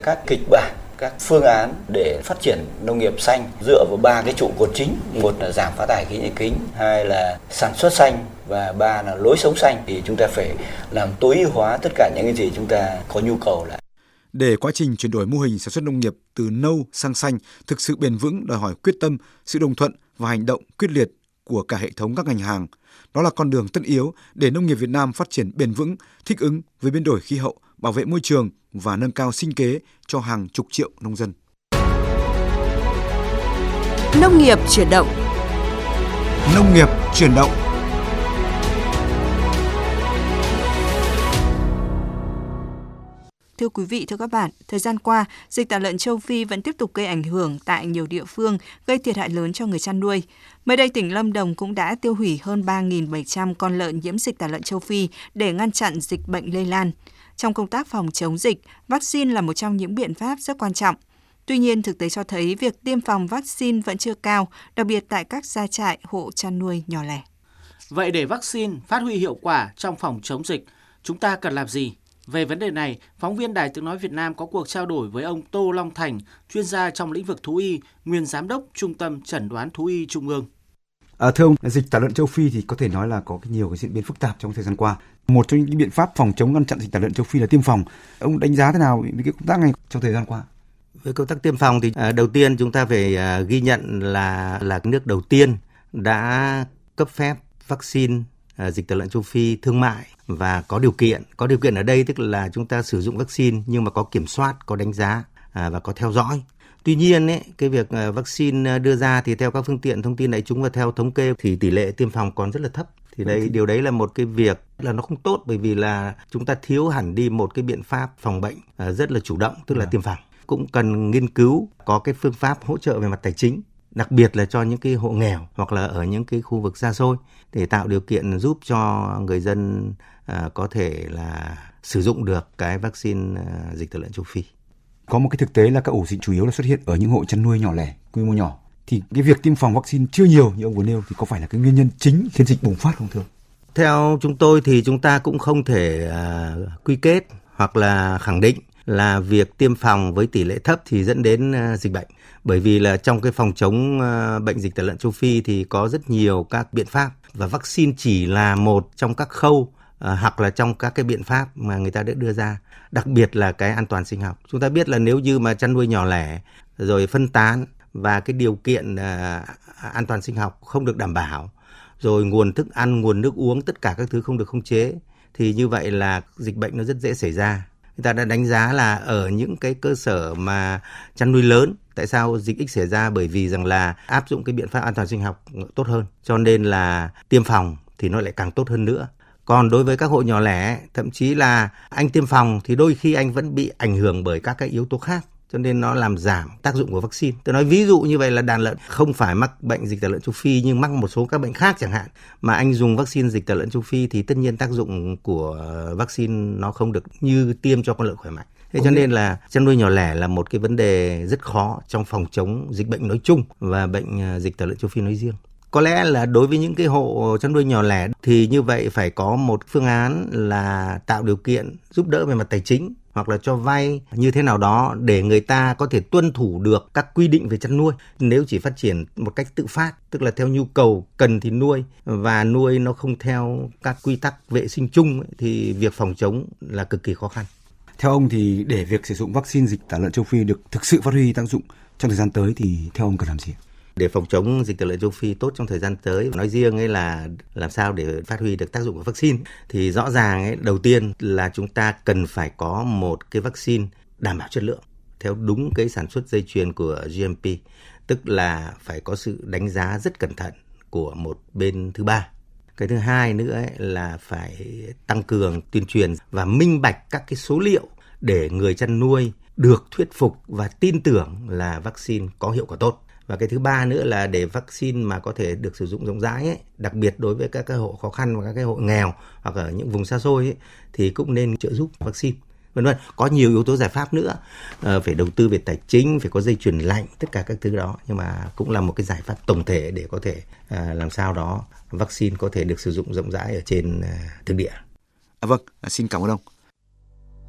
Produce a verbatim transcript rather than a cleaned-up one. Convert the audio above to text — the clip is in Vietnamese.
Các kịch bản, các phương án để phát triển nông nghiệp xanh dựa vào ba cái trụ cột chính. Một là giảm phát thải khí nhà kính, hai là sản xuất xanh và ba là lối sống xanh. Thì chúng ta phải làm tối ưu hóa tất cả những cái gì chúng ta có nhu cầu lại. Để quá trình chuyển đổi mô hình sản xuất nông nghiệp từ nâu sang xanh thực sự bền vững đòi hỏi quyết tâm, sự đồng thuận và hành động quyết liệt của cả hệ thống các ngành hàng. Đó là con đường tất yếu để nông nghiệp Việt Nam phát triển bền vững, thích ứng với biến đổi khí hậu, bảo vệ môi trường và nâng cao sinh kế cho hàng chục triệu nông dân. Nông nghiệp chuyển động. Nông nghiệp chuyển động. Thưa quý vị, thưa các bạn, thời gian qua, dịch tả lợn châu Phi vẫn tiếp tục gây ảnh hưởng tại nhiều địa phương, gây thiệt hại lớn cho người chăn nuôi. Mới đây, tỉnh Lâm Đồng cũng đã tiêu hủy hơn ba nghìn bảy trăm con lợn nhiễm dịch tả lợn châu Phi để ngăn chặn dịch bệnh lây lan. Trong công tác phòng chống dịch, vaccine là một trong những biện pháp rất quan trọng. Tuy nhiên, thực tế cho thấy việc tiêm phòng vaccine vẫn chưa cao, đặc biệt tại các gia trại, hộ chăn nuôi nhỏ lẻ. Vậy để vaccine phát huy hiệu quả trong phòng chống dịch, chúng ta cần làm gì? Về vấn đề này, phóng viên Đài Tiếng nói Việt Nam có cuộc trao đổi với ông Tô Long Thành, chuyên gia trong lĩnh vực thú y, nguyên giám đốc Trung tâm Chẩn đoán Thú y Trung ương. À, thưa ông, dịch tả lợn châu Phi thì có thể nói là có nhiều cái diễn biến phức tạp trong thời gian qua. Một trong những biện pháp phòng chống ngăn chặn dịch tả lợn châu Phi là tiêm phòng. Ông đánh giá thế nào về cái công tác này trong thời gian qua? Với công tác tiêm phòng thì à, đầu tiên chúng ta phải à, ghi nhận là là nước đầu tiên đã cấp phép vaccine à, dịch tả lợn châu Phi thương mại và có điều kiện. Có điều kiện ở đây tức là chúng ta sử dụng vaccine nhưng mà có kiểm soát, có đánh giá à, và có theo dõi. Tuy nhiên, ấy, cái việc vaccine đưa ra thì theo các phương tiện thông tin đại chúng và theo thống kê thì tỷ lệ tiêm phòng còn rất là thấp. Thì đấy, điều đấy là một cái việc là nó không tốt bởi vì là chúng ta thiếu hẳn đi một cái biện pháp phòng bệnh rất là chủ động, tức là tiêm phòng. Cũng cần nghiên cứu có cái phương pháp hỗ trợ về mặt tài chính, đặc biệt là cho những cái hộ nghèo hoặc là ở những cái khu vực xa xôi để tạo điều kiện giúp cho người dân à, có thể là sử dụng được cái vaccine à, dịch tả lợn châu Phi. Có một cái thực tế là các ổ dịch chủ yếu là xuất hiện ở những hộ chăn nuôi nhỏ lẻ, quy mô nhỏ. Thì cái việc tiêm phòng vaccine chưa nhiều như ông vừa nêu thì có phải là cái nguyên nhân chính khiến dịch bùng phát không thưa? Theo chúng tôi thì chúng ta cũng không thể à, quy kết hoặc là khẳng định là việc tiêm phòng với tỷ lệ thấp thì dẫn đến à, dịch bệnh. Bởi vì là trong cái phòng chống à, bệnh dịch tả lợn châu Phi thì có rất nhiều các biện pháp và vaccine chỉ là một trong các khâu à, hoặc là trong các cái biện pháp mà người ta đã đưa ra. Đặc biệt là cái an toàn sinh học. Chúng ta biết là nếu như mà chăn nuôi nhỏ lẻ rồi phân tán và cái điều kiện à, an toàn sinh học không được đảm bảo, rồi nguồn thức ăn, nguồn nước uống, tất cả các thứ không được khống chế, thì như vậy là dịch bệnh nó rất dễ xảy ra. Người ta đã đánh giá là ở những cái cơ sở mà chăn nuôi lớn, tại sao dịch ít xảy ra? Bởi vì rằng là áp dụng cái biện pháp an toàn sinh học tốt hơn, cho nên là tiêm phòng thì nó lại càng tốt hơn nữa. Còn đối với các hộ nhỏ lẻ, thậm chí là anh tiêm phòng thì đôi khi anh vẫn bị ảnh hưởng bởi các cái yếu tố khác, cho nên nó làm giảm tác dụng của vaccine. Tôi nói ví dụ như vậy là đàn lợn không phải mắc bệnh dịch tả lợn châu Phi nhưng mắc một số các bệnh khác chẳng hạn, mà anh dùng vaccine dịch tả lợn châu Phi thì tất nhiên tác dụng của vaccine nó không được như tiêm cho con lợn khỏe mạnh. Thế cho nên là chăn nuôi nhỏ lẻ là một cái vấn đề rất khó trong phòng chống dịch bệnh nói chung và bệnh dịch tả lợn châu Phi nói riêng. Có lẽ là đối với những cái hộ chăn nuôi nhỏ lẻ thì như vậy phải có một phương án là tạo điều kiện giúp đỡ về mặt tài chính hoặc là cho vay như thế nào đó để người ta có thể tuân thủ được các quy định về chăn nuôi. Nếu chỉ phát triển một cách tự phát, tức là theo nhu cầu cần thì nuôi và nuôi nó không theo các quy tắc vệ sinh chung ấy, thì việc phòng chống là cực kỳ khó khăn. Theo ông thì để việc sử dụng vaccine dịch tả lợn châu Phi được thực sự phát huy tác dụng trong thời gian tới thì theo ông cần làm gì? Để phòng chống dịch tả lợn châu Phi tốt trong thời gian tới, nói riêng ấy là làm sao để phát huy được tác dụng của vaccine thì rõ ràng ấy, đầu tiên là chúng ta cần phải có một cái vaccine đảm bảo chất lượng theo đúng cái sản xuất dây chuyền của giê em pê, tức là phải có sự đánh giá rất cẩn thận của một bên thứ ba. Cái thứ hai nữa ấy là phải tăng cường tuyên truyền và minh bạch các cái số liệu để người chăn nuôi được thuyết phục và tin tưởng là vaccine có hiệu quả tốt. Và cái thứ ba nữa là để vaccine mà có thể được sử dụng rộng rãi ấy, đặc biệt đối với các cái hộ khó khăn và các cái hộ nghèo hoặc ở những vùng xa xôi ấy, thì cũng nên trợ giúp vaccine. Vân vân, có nhiều yếu tố giải pháp nữa, à, phải đầu tư về tài chính, phải có dây chuyền lạnh, tất cả các thứ đó, nhưng mà cũng là một cái giải pháp tổng thể để có thể à, làm sao đó vaccine có thể được sử dụng rộng rãi ở trên à, thực địa. À, vâng, xin cảm ơn ông.